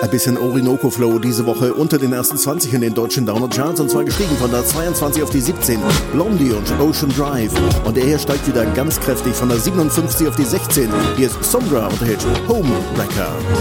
Ein bisschen Orinoco Flow diese Woche unter den ersten 20 in den deutschen Download-Charts und zwar gestiegen von der 22 auf die 17. Blondie und Ocean Drive. Und der hier steigt wieder ganz kräftig von der 57 auf die 16. Hier ist Sombra und der Hit Homewrecker.